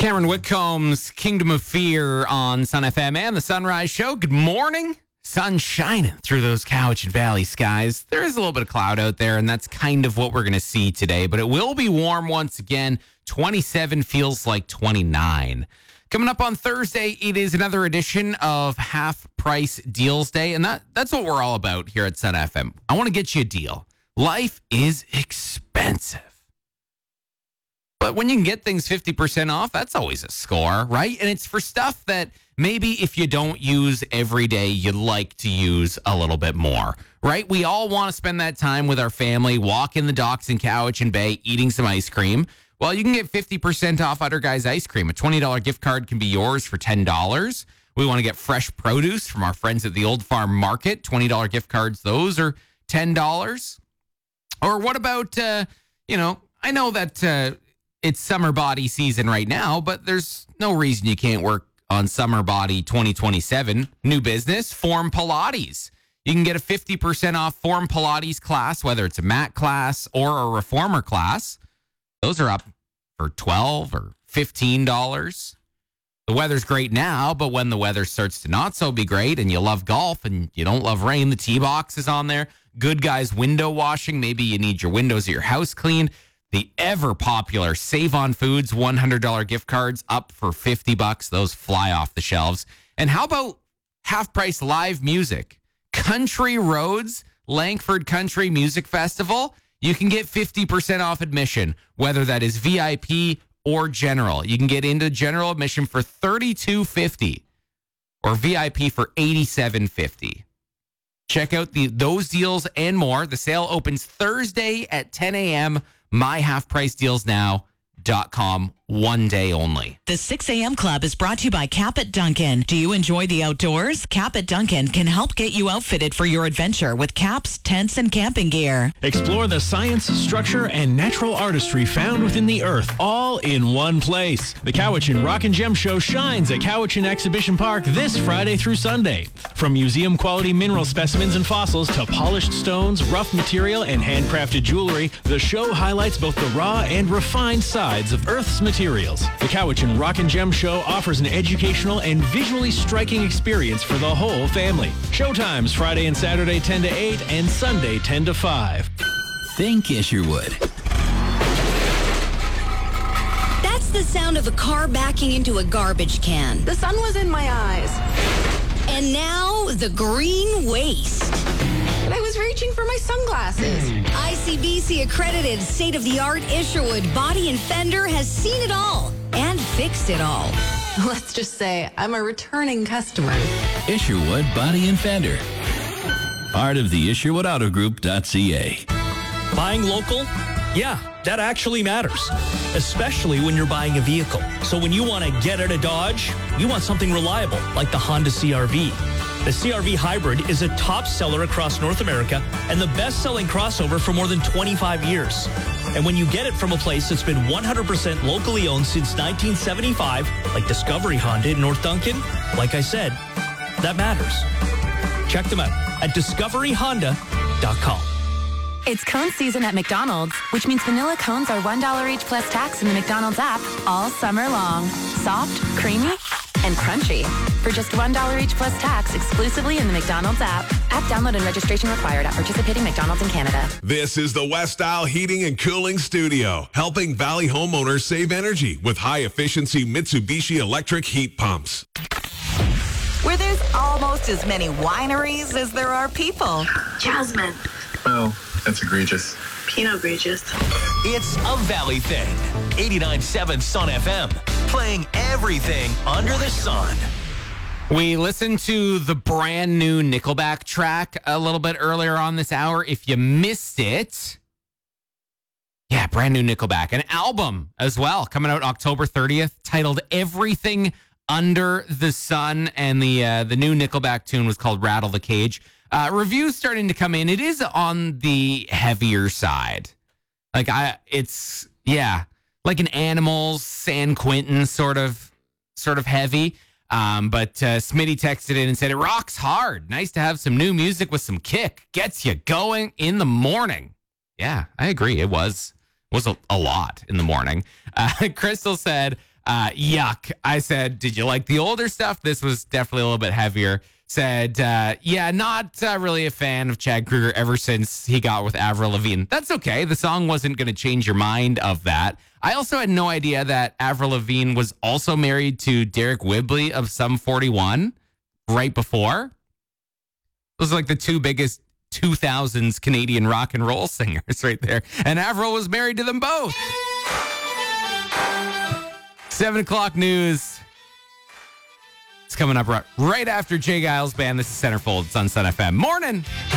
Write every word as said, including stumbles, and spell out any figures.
Cameron Whitcomb's Kingdom of Fear on Sun F M and the Sunrise Show. Good morning. Sun shining through those Cowichan Valley skies. There is a little bit of cloud out there, and that's kind of what we're going to see today. But it will be warm once again. twenty-seven feels like twenty-nine. Coming up on Thursday, it is another edition of Half Price Deals Day, and that, that's what we're all about here at Sun F M. I want to get you a deal. Life is expensive. But when you can get things fifty percent off, that's always a score, right? And it's for stuff that maybe if you don't use every day, you'd like to use a little bit more, right? We all want to spend that time with our family, walking the docks in Cowichan Bay, eating some ice cream. Well, you can get fifty percent off Utter Guys Ice Cream. A twenty dollars gift card can be yours for ten dollars. We want to get fresh produce from our friends at the Old Farm Market. twenty dollars gift cards, those are ten dollars. Or what about, uh, you know, I know that... Uh, It's summer body season right now, but there's no reason you can't work on Summer Body twenty twenty-seven. New business, Form Pilates. You can get a fifty percent off Form Pilates class, whether it's a mat class or a reformer class. Those are up for twelve dollars or fifteen dollars. The weather's great now, but when the weather starts to not so be great and you love golf and you don't love rain, the tee box is on there. Good Guys window washing. Maybe you need your windows at your house cleaned. The ever-popular Save on Foods one hundred dollars gift cards up for fifty bucks. Those fly off the shelves. And how about half-price live music? Country Roads, Langford Country Music Festival. You can get fifty percent off admission, whether that is V I P or general. You can get into general admission for thirty-two fifty or V I P for eighty-seven fifty. Check out the those deals and more. The sale opens Thursday at ten a.m. my half price deals now dot com, one day only. The six a.m. Club is brought to you by Cap at Duncan. Do you enjoy the outdoors? Cap at Duncan can help get you outfitted for your adventure with caps, tents, and camping gear. Explore the science, structure, and natural artistry found within the earth, all in one place. The Cowichan Rock and Gem Show shines at Cowichan Exhibition Park this Friday through Sunday. From museum-quality mineral specimens and fossils to polished stones, rough material, and handcrafted jewelry, the show highlights both the raw and refined sides of Earth's materials. The Cowichan Rock and Gem Show offers an educational and visually striking experience for the whole family. Showtimes Friday and Saturday ten to eight and Sunday ten to five. Think Isherwood. That's the sound of a car backing into a garbage can. The sun was in my eyes. And now the green waste. And I was reaching for my sunglasses. I C B C accredited state-of-the-art Isherwood Body and Fender has seen it all and fixed it all. Let's just say I'm a returning customer. Isherwood Body and Fender. Part of the Isherwood Auto Group dot C A. Buying local? Yeah, that actually matters, especially when you're buying a vehicle. So when you want to get out of Dodge, you want something reliable, like the Honda C R V. The C R V Hybrid is a top seller across North America and the best-selling crossover for more than twenty-five years. And when you get it from a place that's been one hundred percent locally owned since nineteen seventy-five, like Discovery Honda in North Duncan, like I said, that matters. Check them out at discovery honda dot com. It's cone season at McDonald's, which means vanilla cones are one dollar each plus tax in the McDonald's app all summer long. Soft, creamy, and crunchy. For just one dollar each plus tax exclusively in the McDonald's app. App download and registration required at participating McDonald's in Canada. This is the West Isle Heating and Cooling Studio, helping Valley homeowners save energy with high-efficiency Mitsubishi electric heat pumps. Where there's almost as many wineries as there are people. Jasmine. Well, that's egregious. Pinot egregious. It's a Valley thing. eighty-nine point seven Sun F M. Playing everything under the sun. We listened to the brand new Nickelback track a little bit earlier on this hour. If you missed it, yeah, brand new Nickelback. An album as well coming out October thirtieth titled Everything Under the Sun. And the uh, the new Nickelback tune was called Rattle the Cage. Uh, reviews starting to come in. It is on the heavier side. Like I, it's, yeah, like an Animals, San Quentin sort of, sort of heavy. Um, but uh, Smitty texted in and said, it rocks hard. Nice to have some new music with some kick. Gets you going in the morning. Yeah, I agree. It was was a, a lot in the morning. Uh, Crystal said, Uh, yuck. I said, did you like the older stuff? This was definitely a little bit heavier. Said, uh, yeah, not uh, really a fan of Chad Kroeger ever since he got with Avril Lavigne. That's okay. The song wasn't going to change your mind of that. I also had no idea that Avril Lavigne was also married to Derek Whibley of Sum forty-one right before. Those are like the two biggest two thousands Canadian rock and roll singers right there. And Avril was married to them both. Seven o'clock news. It's coming up right, right after Jay Giles Band. This is Centerfold. It's on Sun F M. Morning.